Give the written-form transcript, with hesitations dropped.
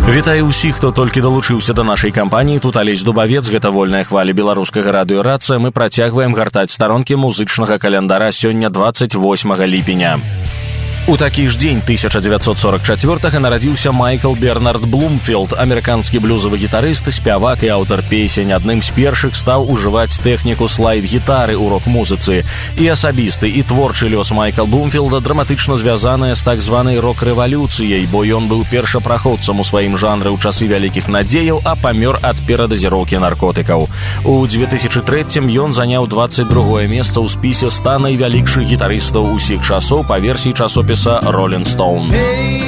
Вітаю ўсіх, хто толькі далучыўся да нашай кампаніі. Тут Алесь Дубавец, гэта вольная хваля беларускага радыёрацыя. Мы працягваем гартаць старонкі музычнага календара. Сёння 28 ліпеня. У такі ж дзень 1944-га нарадзіўся Майкл Бернард Блумфілд, амерыканскі блюзавы гітарыст, спявак і аўтар песень. Адным з першых стаў ужываць тэхніку слайд-гітары ў рок-музыцы. І асабісты, і творчы лёс Майкла Блумфілда драматычна звязаныя з так званай рок-рэвалюцыяй, бо ён быў першапраходцам у сваім жанры ў часы вялікіх надзеяў, а памёр ад перадазіроўкі наркотыкаў. У 2003-м ён заняў 22-е месца ў спісе 100 найвялікшых гітарыстаў усіх часоў па версіі часопіса Rolling Stone.